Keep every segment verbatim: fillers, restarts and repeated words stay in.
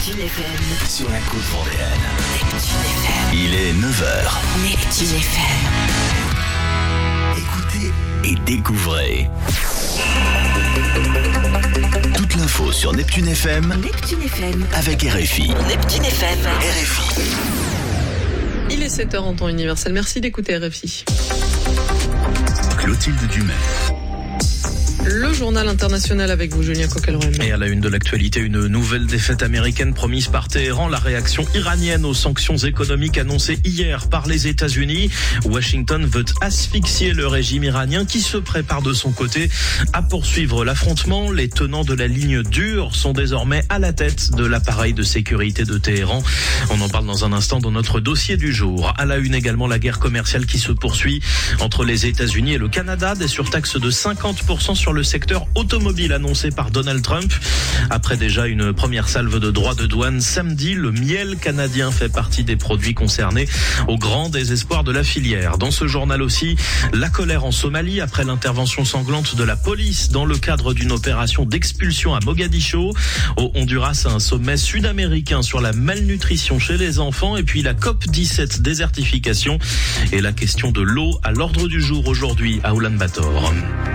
Neptune F M. Sur la côte vendéenne. Neptune F M. Il est neuf heures. Neptune F M. Écoutez et découvrez. Toute l'info sur Neptune F M. Neptune F M. Avec R F I. Neptune F M. R F I. Il est sept heures en temps universel. Merci d'écouter R F I. Clotilde Dumais. Le journal international avec vous, Julien Coquelin. Et à la une de l'actualité, une nouvelle défaite américaine promise par Téhéran. La réaction iranienne aux sanctions économiques annoncées hier par les États-Unis. Washington veut asphyxier le régime iranien qui se prépare de son côté à poursuivre l'affrontement. Les tenants de la ligne dure sont désormais à la tête de l'appareil de sécurité de Téhéran. On en parle dans un instant dans notre dossier du jour. À la une également, la guerre commerciale qui se poursuit entre les États-Unis et le Canada. Des surtaxes de cinquante pour cent sur le secteur automobile annoncé par Donald Trump. Après déjà une première salve de droits de douane samedi, le miel canadien fait partie des produits concernés au grand désespoir de la filière. Dans ce journal aussi, la colère en Somalie après l'intervention sanglante de la police dans le cadre d'une opération d'expulsion à Mogadiscio. Au Honduras, un sommet sud-américain sur la malnutrition chez les enfants et puis la COP dix-sept désertification et la question de l'eau à l'ordre du jour aujourd'hui à Oulan-Bator.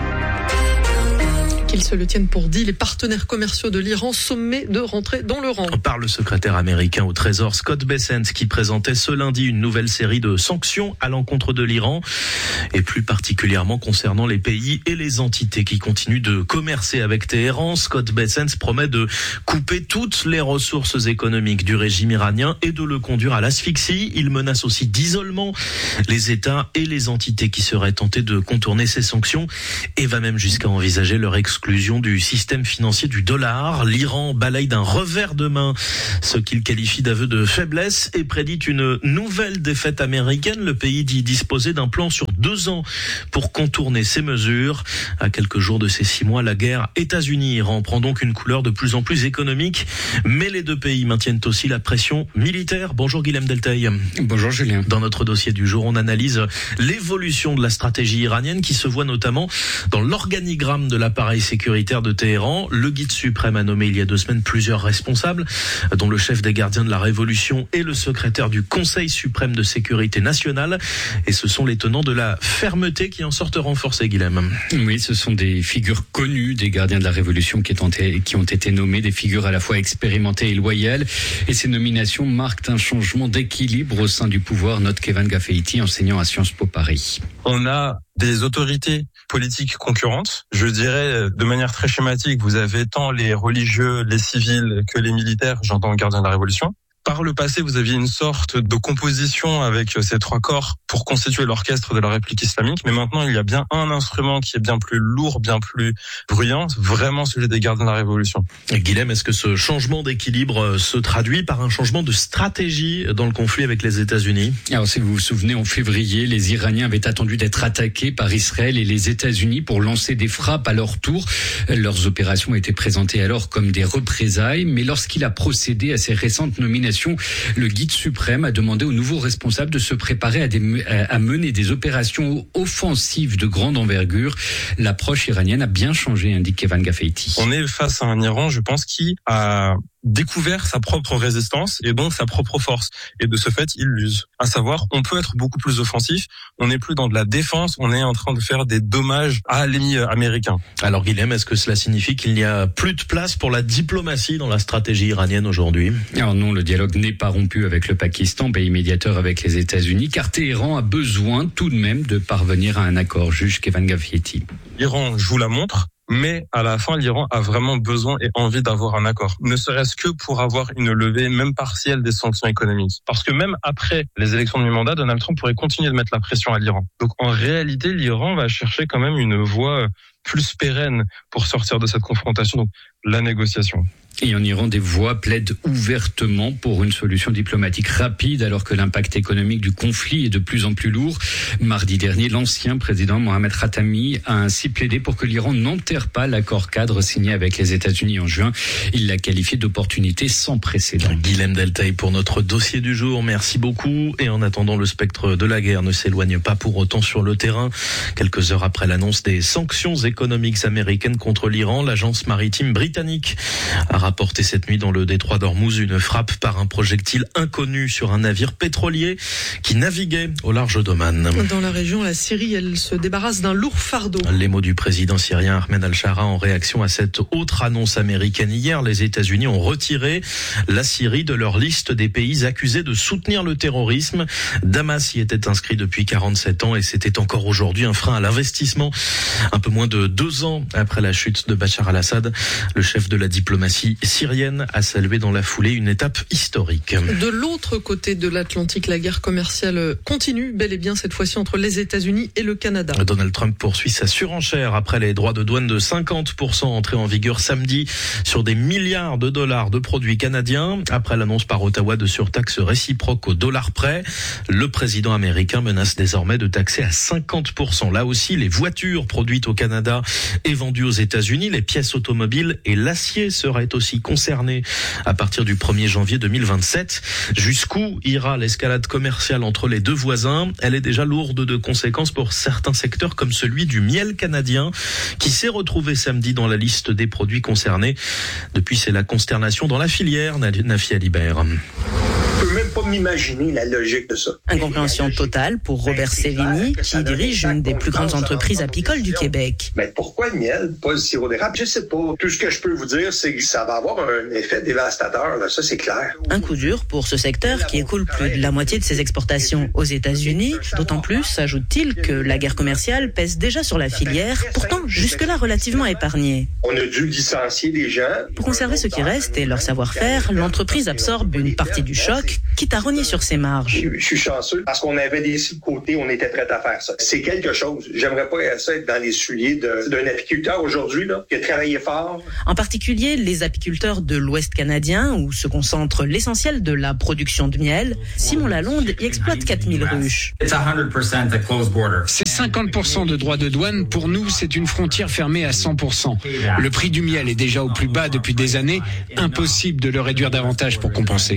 Qu'ils se le tiennent pour dit, les partenaires commerciaux de l'Iran sommés de rentrer dans le rang. Par le secrétaire américain au Trésor Scott Bessent qui présentait ce lundi une nouvelle série de sanctions à l'encontre de l'Iran et plus particulièrement concernant les pays et les entités qui continuent de commercer avec Téhéran. Scott Bessent promet de couper toutes les ressources économiques du régime iranien et de le conduire à l'asphyxie. Il menace aussi d'isolement les États et les entités qui seraient tentés de contourner ces sanctions et va même jusqu'à envisager leur exclusion Exclusion du système financier du dollar. L'Iran balaye d'un revers de main ce qu'il qualifie d'aveu de faiblesse et prédit une nouvelle défaite américaine. Le pays dit disposer d'un plan sur deux ans pour contourner ces mesures. À quelques jours de ces six mois, la guerre États-Unis-Iran prend donc une couleur de plus en plus économique. Mais les deux pays maintiennent aussi la pression militaire. Bonjour Guilhem Deltaï. Bonjour Julien. Dans notre dossier du jour, on analyse l'évolution de la stratégie iranienne qui se voit notamment dans l'organigramme de l'appareil sécuritaire de Téhéran. Le guide suprême a nommé il y a deux semaines plusieurs responsables, dont le chef des gardiens de la Révolution et le secrétaire du Conseil suprême de sécurité nationale. Et ce sont les tenants de la fermeté qui en sortent renforcés, Guilhem. Oui, ce sont des figures connues des gardiens de la Révolution qui ont été nommés, des figures à la fois expérimentées et loyales. Et ces nominations marquent un changement d'équilibre au sein du pouvoir, note Kevin Gaffeiti, enseignant à Sciences Po Paris. On a des autorités politiques concurrentes. Je dirais de manière très schématique, vous avez tant les religieux, les civils que les militaires, j'entends gardiens de la Révolution. Par le passé, vous aviez une sorte de composition avec ces trois corps pour constituer l'orchestre de la République islamique. Mais maintenant, il y a bien un instrument qui est bien plus lourd, bien plus bruyant, vraiment celui des gardiens de la Révolution. Et Guilhem, est-ce que ce changement d'équilibre se traduit par un changement de stratégie dans le conflit avec les États-Unis ? Alors, si vous vous souvenez, en février, les Iraniens avaient attendu d'être attaqués par Israël et les États-Unis pour lancer des frappes à leur tour. Leurs opérations étaient présentées alors comme des représailles. Mais lorsqu'il a procédé à ces récentes nominations, le guide suprême a demandé aux nouveaux responsables de se préparer à, des, à mener des opérations offensives de grande envergure. L'approche iranienne a bien changé, indique Kevin Gaffeiti. On est face à un Iran, je pense, qui a découvert sa propre résistance et donc sa propre force. Et de ce fait, il l'use. À savoir, on peut être beaucoup plus offensif. On n'est plus dans de la défense. On est en train de faire des dommages à l'ennemi américain. Alors Guilhem, est-ce que cela signifie qu'il n'y a plus de place pour la diplomatie dans la stratégie iranienne aujourd'hui ? Alors non, le dialogue n'est pas rompu avec le Pakistan, pays médiateur avec les États-Unis, car Téhéran a besoin tout de même de parvenir à un accord, juge Kevin Gaffeiti. L'Iran joue la montre. Mais à la fin, l'Iran a vraiment besoin et envie d'avoir un accord. Ne serait-ce que pour avoir une levée, même partielle, des sanctions économiques. Parce que même après les élections de mi-mandat, Donald Trump pourrait continuer de mettre la pression à l'Iran. Donc en réalité, l'Iran va chercher quand même une voie plus pérenne pour sortir de cette confrontation, donc la négociation. Et en Iran, des voix plaident ouvertement pour une solution diplomatique rapide alors que l'impact économique du conflit est de plus en plus lourd. Mardi dernier, l'ancien président Mohammad Khatami a ainsi plaidé pour que l'Iran n'enterre pas l'accord cadre signé avec les États-Unis en juin. Il l'a qualifié d'opportunité sans précédent. Guilhem Deltaï pour notre dossier du jour. Merci beaucoup. Et en attendant, le spectre de la guerre ne s'éloigne pas pour autant sur le terrain. Quelques heures après l'annonce des sanctions économiques américaines contre l'Iran, l'agence maritime britannique a rapporté cette nuit dans le détroit d'Ormuz une frappe par un projectile inconnu sur un navire pétrolier qui naviguait au large d'Oman. Dans la région, la Syrie, elle se débarrasse d'un lourd fardeau. Les mots du président syrien Ahmed al-Shara en réaction à cette autre annonce américaine. Hier, les États-Unis ont retiré la Syrie de leur liste des pays accusés de soutenir le terrorisme. Damas y était inscrit depuis quarante-sept ans et c'était encore aujourd'hui un frein à l'investissement. Un peu moins de deux ans après la chute de Bachar al-Assad, le chef de la diplomatie syrienne a salué dans la foulée une étape historique. De l'autre côté de l'Atlantique, la guerre commerciale continue, bel et bien cette fois-ci entre les États-Unis et le Canada. Donald Trump poursuit sa surenchère après les droits de douane de cinquante pour cent entrés en vigueur samedi sur des milliards de dollars de produits canadiens. Après l'annonce par Ottawa de surtaxes réciproques au dollar près, le président américain menace désormais de taxer à cinquante pour cent. Là aussi, les voitures produites au Canada et vendues aux États-Unis, les pièces automobiles et l'acier seraient aussi concernés à partir du premier janvier deux mille vingt-sept. Jusqu'où ira l'escalade commerciale entre les deux voisins? Elle est déjà lourde de conséquences pour certains secteurs comme celui du miel canadien qui s'est retrouvé samedi dans la liste des produits concernés. Depuis, c'est la consternation dans la filière, Nafi Alibert. Je peux même pas m'imaginer la logique de ça. Incompréhension totale pour Robert Sévigny, qui dirige une des plus grandes entreprises apicoles du Québec. Mais pourquoi le miel, pas le sirop d'érable? Je sais pas. Tout ce que je peux vous dire, c'est que ça va avoir un effet dévastateur, là. Ça c'est clair. Un coup dur pour ce secteur qui écoule plus de la moitié de ses exportations aux États-Unis. D'autant plus, ajoute-t-il, que la guerre commerciale pèse déjà sur la filière, pourtant jusque-là relativement épargnée. On a dû licencier des gens. Pour conserver ce qui reste et leur savoir-faire, l'entreprise absorbe une partie du choc, quitte à rogner sur ses marges. Je suis chanceux parce qu'on avait des six de côté, on était prêt à faire ça. C'est quelque chose. J'aimerais pas ça être dans les souliers de, d'un apiculteur aujourd'hui là, qui a travaillé fort. En particulier les apiculteurs de l'Ouest canadien où se concentre l'essentiel de la production de miel. Simon Lalonde y exploite quatre mille ruches. C'est cinquante pour cent de droits de douane. Pour nous, c'est une frontière fermée à cent pour cent. Le prix du miel est déjà au plus bas depuis des années. Impossible de le réduire davantage pour compenser.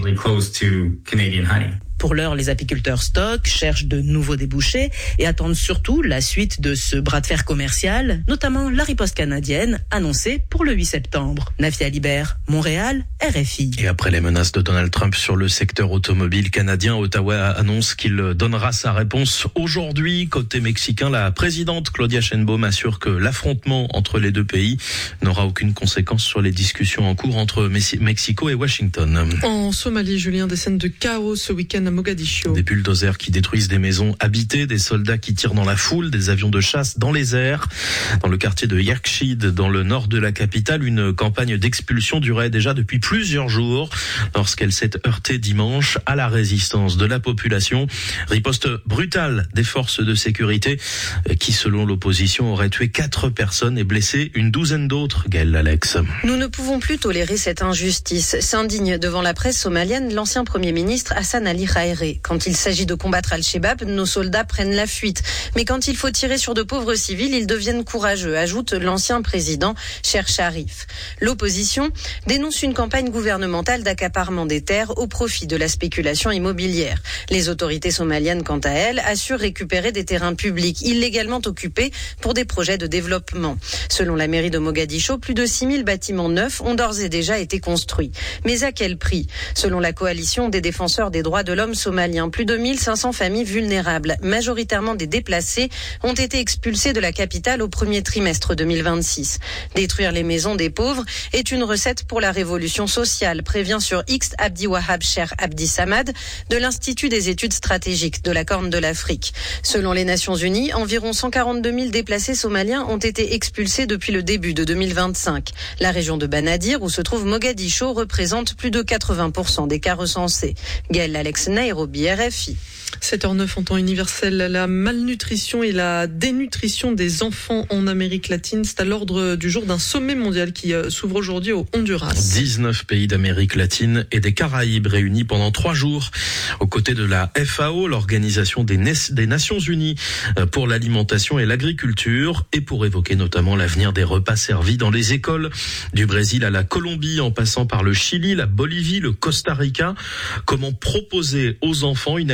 Canadian honey. Pour l'heure, les apiculteurs stockent, cherchent de nouveaux débouchés et attendent surtout la suite de ce bras de fer commercial, notamment la riposte canadienne annoncée pour le huit septembre. Nafi Alibert, Montréal, R F I. Et après les menaces de Donald Trump sur le secteur automobile canadien, Ottawa annonce qu'il donnera sa réponse aujourd'hui. Côté mexicain, la présidente Claudia Sheinbaum assure que l'affrontement entre les deux pays n'aura aucune conséquence sur les discussions en cours entre Mexico et Washington. En Somalie, Julien, des scènes de chaos ce week-end à Mogadiscio. Des bulldozers qui détruisent des maisons habitées, des soldats qui tirent dans la foule, des avions de chasse dans les airs. Dans le quartier de Yerkshid, dans le nord de la capitale, une campagne d'expulsion durait déjà depuis plusieurs jours lorsqu'elle s'est heurtée dimanche à la résistance de la population. Riposte brutale des forces de sécurité qui, selon l'opposition, auraient tué quatre personnes et blessé une douzaine d'autres. Gaëlle Alex. Nous ne pouvons plus tolérer cette injustice. S'indigne devant la presse somalienne l'ancien Premier ministre Hassan Ali Khairé. Quand il s'agit de combattre Al-Shabaab, nos soldats prennent la fuite. Mais quand il faut tirer sur de pauvres civils, ils deviennent courageux, ajoute l'ancien président Cher Sharif. L'opposition dénonce une campagne gouvernementale d'accaparement des terres au profit de la spéculation immobilière. Les autorités somaliennes, quant à elles, assurent récupérer des terrains publics illégalement occupés pour des projets de développement. Selon la mairie de Mogadiscio, plus de six mille bâtiments neufs ont d'ores et déjà été construits. Mais à quel prix? Selon la coalition des défenseurs des droits de l'homme somaliens, plus de mille cinq cents familles vulnérables, majoritairement des déplacés, ont été expulsées de la capitale au premier trimestre deux mille vingt-six. Détruire les maisons des pauvres est une recette pour la révolution sociale, prévient sur X Abdi Wahab Cher Abdi Samad de l'Institut des études stratégiques de la Corne de l'Afrique. Selon les Nations Unies, environ cent quarante-deux mille déplacés somaliens ont été expulsés depuis le début de deux mille vingt-cinq. La région de Banadir, où se trouve Mogadiscio, représente plus de quatre-vingts pour cent des cas recensés. Gaëlle Alex, Nairobi, R F I. sept heures neuf en temps universel, la malnutrition et la dénutrition des enfants en Amérique latine, c'est à l'ordre du jour d'un sommet mondial qui s'ouvre aujourd'hui au Honduras. dix-neuf pays d'Amérique latine et des Caraïbes réunis pendant trois jours aux côtés de la F A O, l'Organisation des, des Nations Unies pour l'alimentation et l'agriculture, et pour évoquer notamment l'avenir des repas servis dans les écoles du Brésil à la Colombie, en passant par le Chili, la Bolivie, le Costa Rica. Comment proposer aux enfants une alimentation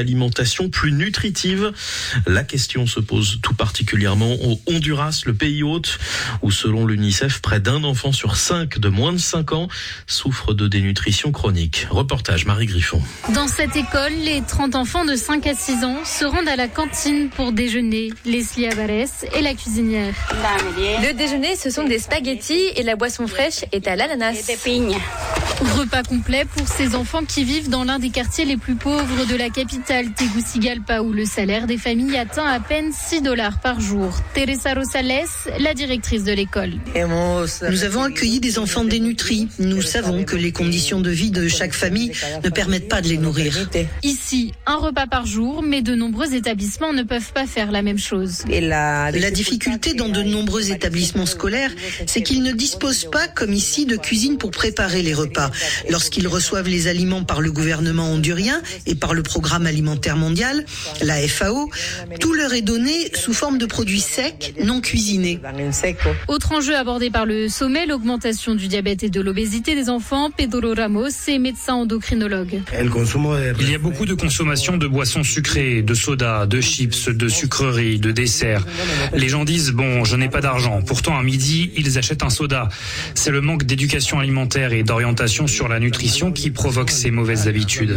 alimentation plus nutritive. La question se pose tout particulièrement au Honduras, le pays hôte, où selon l'UNICEF, près d'un enfant sur cinq de moins de cinq ans souffre de dénutrition chronique. Reportage Marie Griffon. Dans cette école, les trente enfants de cinq à six ans se rendent à la cantine pour déjeuner. Leslie Avares est la cuisinière. Le déjeuner, ce sont des spaghettis et la boisson fraîche est à l'ananas. Repas complet pour ces enfants qui vivent dans l'un des quartiers les plus pauvres de la capitale, Tegucigalpa, où le salaire des familles atteint à peine six dollars par jour. Teresa Rosales, la directrice de l'école. Nous avons accueilli des enfants dénutris. Nous savons que les conditions de vie de chaque famille ne permettent pas de les nourrir. Ici, un repas par jour, mais de nombreux établissements ne peuvent pas faire la même chose. La difficulté dans de nombreux établissements scolaires, c'est qu'ils ne disposent pas, comme ici, de cuisine pour préparer les repas. Lorsqu'ils reçoivent les aliments par le gouvernement hondurien et par le Programme alimentaire mondial, la F A O, tout leur est donné sous forme de produits secs, non cuisinés. Autre enjeu abordé par le sommet, l'augmentation du diabète et de l'obésité des enfants. Pedro Ramos est médecin endocrinologue. Il y a beaucoup de consommation de boissons sucrées, de soda, de chips, de sucreries, de desserts. Les gens disent, bon, je n'ai pas d'argent. Pourtant, à midi, ils achètent un soda. C'est le manque d'éducation alimentaire et d'orientation sur la nutrition qui provoque ces mauvaises habitudes.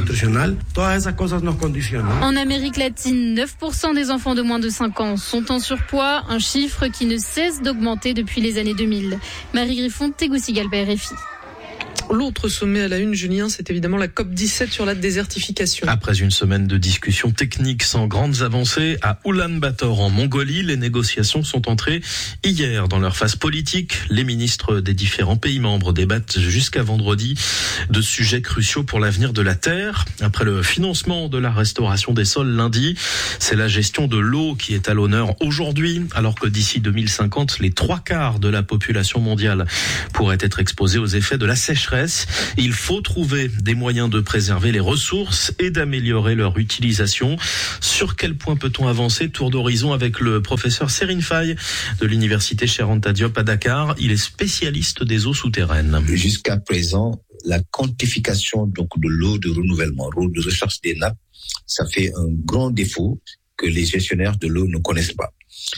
En Amérique latine, neuf pour cent des enfants de moins de cinq ans sont en surpoids, un chiffre qui ne cesse d'augmenter depuis les années deux mille. Marie Griffon, Tegucigalpa, R F I. L'autre sommet à la une, Julien, c'est évidemment la COP dix-sept sur la désertification. Après une semaine de discussions techniques sans grandes avancées, à Ulan-Bator en Mongolie, les négociations sont entrées hier dans leur phase politique. Les ministres des différents pays membres débattent jusqu'à vendredi de sujets cruciaux pour l'avenir de la Terre. Après le financement de la restauration des sols lundi, c'est la gestion de l'eau qui est à l'honneur aujourd'hui, alors que d'ici deux mille cinquante, les trois quarts de la population mondiale pourraient être exposés aux effets de la sécheresse. Il faut trouver des moyens de préserver les ressources et d'améliorer leur utilisation. Sur quel point peut-on avancer? Tour d'horizon avec le professeur Serine Faye de l'université Cheikh Anta Diop à Dakar. Il est spécialiste des eaux souterraines. Jusqu'à présent, la quantification donc de l'eau de renouvellement, l'eau de recherche des nappes, ça fait un grand défaut que les gestionnaires de l'eau ne connaissent pas.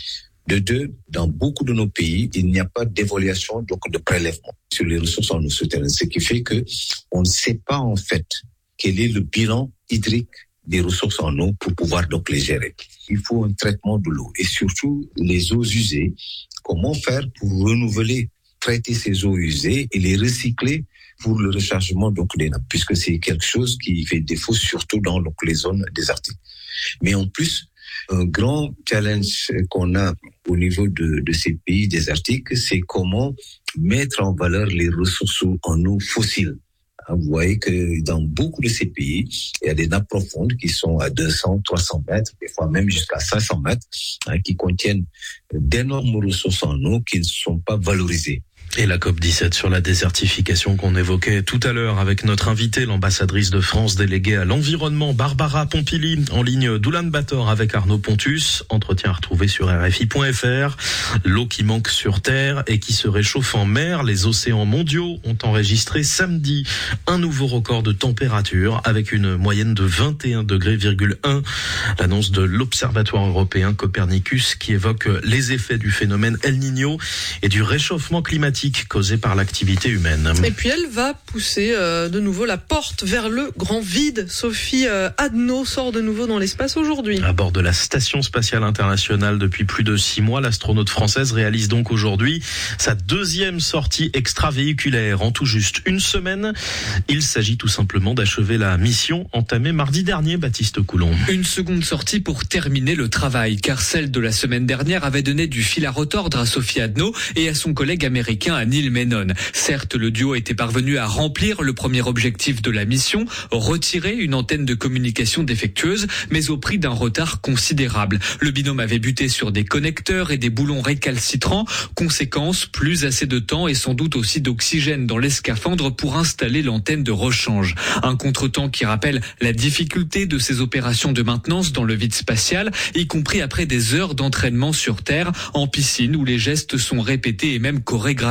De deux, dans beaucoup de nos pays, il n'y a pas d'évaluation donc de prélèvement sur les ressources en eau souterraine, ce qui fait que on ne sait pas en fait quel est le bilan hydrique des ressources en eau pour pouvoir donc les gérer. Il faut un traitement de l'eau et surtout les eaux usées. Comment faire pour renouveler, traiter ces eaux usées et les recycler pour le rechargement donc des nappes, puisque c'est quelque chose qui fait défaut surtout dans donc, les zones désertiques. Mais en plus, un grand challenge qu'on a au niveau de, de ces pays désertiques, c'est comment mettre en valeur les ressources en eau fossiles. Vous voyez que dans beaucoup de ces pays, il y a des nappes profondes qui sont à deux cents, trois cents mètres, des fois même jusqu'à cinq cents mètres, hein, qui contiennent d'énormes ressources en eau qui ne sont pas valorisées. Et la COP dix-sept sur la désertification qu'on évoquait tout à l'heure avec notre invitée, l'ambassadrice de France déléguée à l'environnement, Barbara Pompili, en ligne d'Ulan-Bator avec Arnaud Pontus. Entretien à retrouver sur R F I point F R. L'eau qui manque sur Terre et qui se réchauffe en mer. Les océans mondiaux ont enregistré samedi un nouveau record de température avec une moyenne de vingt et un degrés virgule un. L'annonce de l'Observatoire européen Copernicus qui évoque les effets du phénomène El Niño et du réchauffement climatique causée par l'activité humaine. Et puis elle va pousser euh, de nouveau la porte vers le grand vide. Sophie euh, Adno sort de nouveau dans l'espace aujourd'hui. À bord de la Station spatiale internationale depuis plus de six mois, l'astronaute française réalise donc aujourd'hui sa deuxième sortie extravéhiculaire en tout juste une semaine. Il s'agit tout simplement d'achever la mission entamée mardi dernier, Baptiste Coulon. Une seconde sortie pour terminer le travail, car celle de la semaine dernière avait donné du fil à retordre à Sophie Adno et à son collègue américain à Neil Menon. Certes, le duo était parvenu à remplir le premier objectif de la mission, retirer une antenne de communication défectueuse, mais au prix d'un retard considérable. Le binôme avait buté sur des connecteurs et des boulons récalcitrants. Conséquence, plus assez de temps et sans doute aussi d'oxygène dans les scaphandres pour installer l'antenne de rechange. Un contretemps qui rappelle la difficulté de ces opérations de maintenance dans le vide spatial, y compris après des heures d'entraînement sur Terre, en piscine où les gestes sont répétés et même chorégraphiés.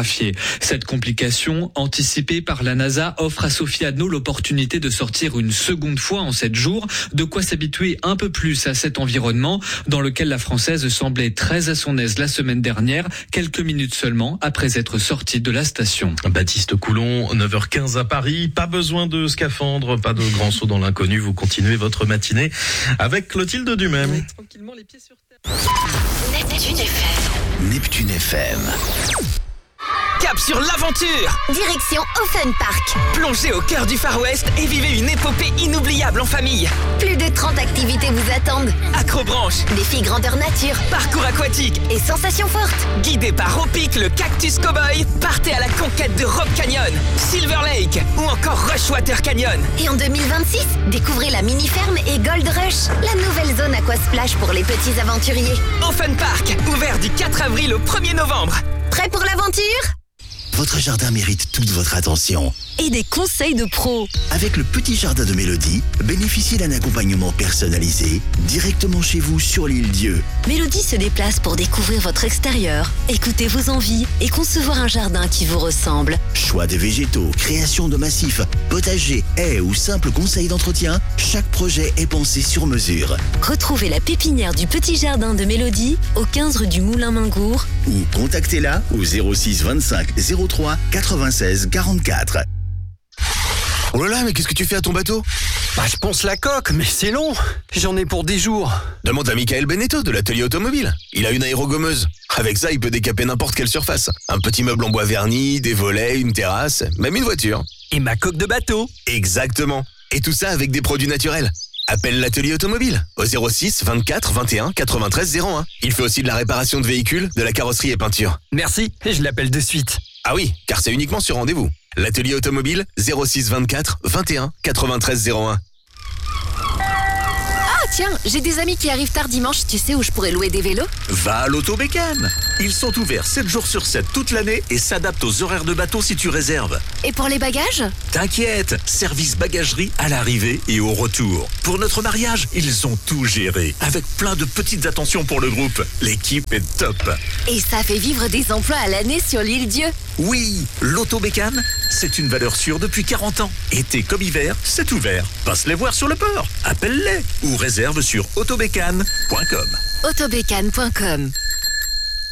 photographiés. Cette complication, anticipée par la NASA, offre à Sophie Adno l'opportunité de sortir une seconde fois en sept jours, de quoi s'habituer un peu plus à cet environnement dans lequel la Française semblait très à son aise la semaine dernière, quelques minutes seulement après être sortie de la station. Baptiste Coulon, neuf heures quinze à Paris, pas besoin de scaphandre, pas de grand saut dans l'inconnu, vous continuez votre matinée avec Clotilde Dumais. Ouais, tranquillement les pieds sur terre. Neptune F M. Neptune F M. Cap sur l'aventure! Direction Offen Park. Plongez au cœur du Far West et vivez une épopée inoubliable en famille. Plus de trente activités vous attendent. Acrobranche, Défis grandeur nature, parcours aquatique et sensations fortes. Guidé par Ropic, le Cactus Cowboy, partez à la conquête de Rock Canyon, Silver Lake ou encore Rushwater Canyon. Et en deux mille vingt-six, découvrez la mini-ferme et Gold Rush, la nouvelle zone aquasplash pour les petits aventuriers. Offen Park, ouvert du quatre avril au premier novembre. Prêt pour l'aventure? Votre jardin mérite toute votre attention. Et des conseils de pros. Avec le petit jardin de Mélodie, bénéficiez d'un accompagnement personnalisé directement chez vous sur l'île Dieu. Mélodie se déplace pour découvrir votre extérieur, écouter vos envies et concevoir un jardin qui vous ressemble. Choix de végétaux, création de massifs, potager, haies ou simples conseils d'entretien, chaque projet est pensé sur mesure. Retrouvez la pépinière du petit jardin de Mélodie au quinze rue du Moulin Mingour ou contactez-la au zéro six vingt-cinq zéro trois quatre-vingt-seize quarante-quatre. Oh là là, mais qu'est-ce que tu fais à ton bateau? Bah, je ponce la coque, mais c'est long. J'en ai pour dix jours. Demande à Michael Beneteau de l'atelier automobile. Il a une aérogommeuse. Avec ça, il peut décaper n'importe quelle surface. Un petit meuble en bois verni, des volets, une terrasse, même une voiture. Et ma coque de bateau. Exactement. Et tout ça avec des produits naturels. Appelle l'atelier automobile au zéro six vingt-quatre vingt et un quatre-vingt-treize zéro un. Il fait aussi de la réparation de véhicules, de la carrosserie et peinture. Merci, je l'appelle de suite. Ah oui, car c'est uniquement sur rendez-vous. L'atelier automobile zéro six vingt-quatre vingt et un quatre-vingt-treize zéro un. Ah tiens, j'ai des amis qui arrivent tard dimanche, tu sais où je pourrais louer des vélos? Va à l'Autobécane. Ils sont ouverts sept jours sur sept toute l'année et s'adaptent aux horaires de bateau si tu réserves. Et pour les bagages? T'inquiète, service bagagerie à l'arrivée et au retour. Pour notre mariage, ils ont tout géré, avec plein de petites attentions pour le groupe. L'équipe est top. Et ça fait vivre des emplois à l'année sur l'île Dieu. Oui, l'Autobécane, c'est une valeur sûre depuis quarante ans. Été comme hiver, c'est ouvert. Passe les voir sur le port, appelle-les ou réserve sur autobécane point com. autobécane point com